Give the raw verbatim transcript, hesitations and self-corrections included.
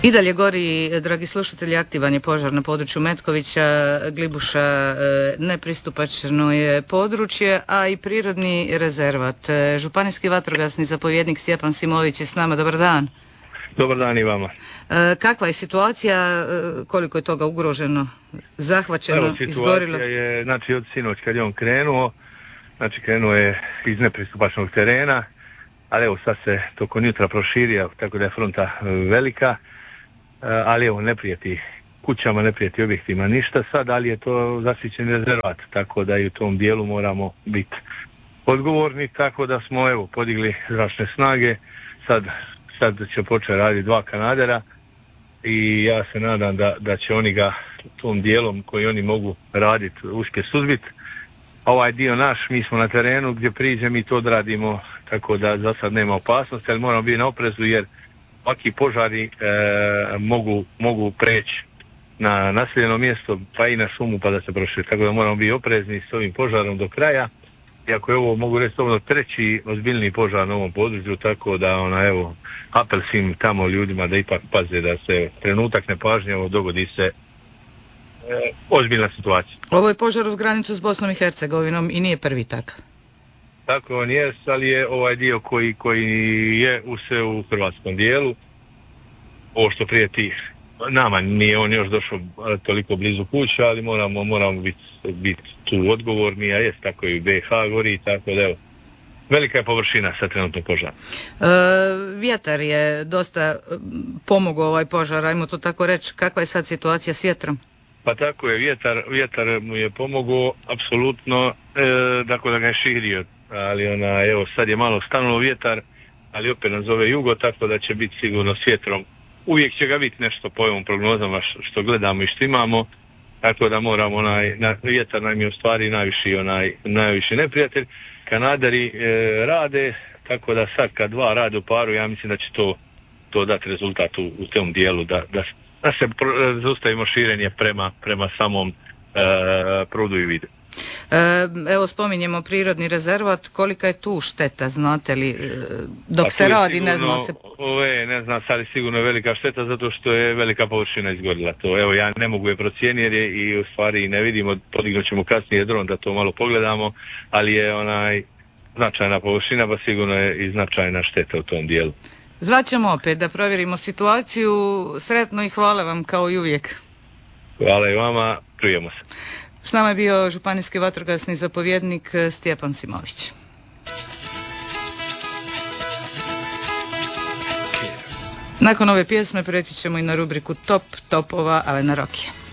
I dalje gori, dragi slušatelji, aktivan je požar na području Metkovića, Glibuša, nepristupačno je područje, a i prirodni rezervat. Županijski vatrogasni zapovjednik Stjepan Simović je s nama, dobar dan. Dobar dan i vama. Kakva je situacija, koliko je toga ugroženo, zahvaćeno, Evo, situacija izgorilo? Situacija je, znači od sinoć kad je on krenuo, znači krenuo je iz nepristupačnog terena, ali evo sad se tokom jutra proširio, tako da je fronta velika, ali evo ne prijeti kućama, ne prijeti objektima ništa sad, ali je to zasićen rezervat, tako da i u tom dijelu moramo biti odgovorni, tako da smo evo podigli zračne snage, sad, sad će početi raditi dva kanadera i ja se nadam da, da će oni ga tom dijelom koji oni mogu raditi uspjeti suzbiti. Ovaj dio naš, mi smo na terenu gdje priđe, mi to odradimo, tako da za sad nema opasnosti, ali moramo biti na oprezu jer ovakvi požari e, mogu, mogu preći na naseljeno mjesto pa i na šumu pa da se proširi, tako da moramo biti oprezni s ovim požarom do kraja. Iako je ovo, mogu reći, ovo treći ozbiljni požar na ovom području, tako da ona, evo, apel svim tamo ljudima da ipak paze da se trenutak nepažnje ovo dogodi se e, ozbiljna situacija. Ovo je požar uz granicu s Bosnom i Hercegovinom i nije prvi takav. Tako on je, ali je ovaj dio koji, koji je u sve u hrvatskom dijelu. Ovo što prijeti nama, nije on još došao toliko blizu kuća, ali moramo, moramo biti bit tu odgovorni, a jest tako i u B H gori, tako da evo, velika je površina sa trenutno požara. E, vjetar je dosta pomogao ovaj požar, ajmo to tako reći. Kakva je sad situacija s vjetrom? Pa tako je, vjetar, vjetar mu je pomogao, apsolutno, e, dakle da ga je širio, ali ona, evo, sad je malo stanulo vjetar, ali opet nas zove jugo, tako da će biti sigurno s vjetrom. Uvijek će ga biti nešto po ovom prognozama što gledamo i što imamo, tako da moramo, onaj, na, vjetar nam je u stvari najviši, onaj, najviši neprijatelj. Kanaderi e, rade, tako da sad kad dva rade u paru, ja mislim da će to, to dati rezultat u, u tom dijelu, da, da, da se zaustavimo širenje prema, prema samom e, prudu i vidu. E, evo spominjemo prirodni rezervat, kolika je tu šteta, znate li, dok pa se radi, sigurno, ne zna se... Ove, ne znam, sad je sigurno velika šteta zato što je velika površina izgorila. To, evo, ja ne mogu je procijeniti jer je i u stvari ne vidimo, podignut ćemo kasnije dron da to malo pogledamo, ali je onaj značajna površina, pa sigurno je i značajna šteta u tom dijelu. Zvaćemo opet da provjerimo situaciju, sretno i hvala vam kao i uvijek. Hvala i vama, čujemo se. S nama je bio županijski vatrogasni zapovjednik Stjepan Simović. Nakon ove pjesme preći ćemo i na rubriku Top topova Alena Rokije.